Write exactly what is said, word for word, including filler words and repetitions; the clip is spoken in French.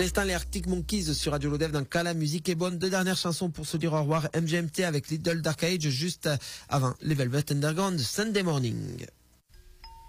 L'instant, les Arctic Monkeys sur Radio Lodève dans Quand la musique est bonne. Deux dernières chansons pour se dire au revoir. M G M T avec Little Dark Age juste avant les Velvet Underground Sunday Morning.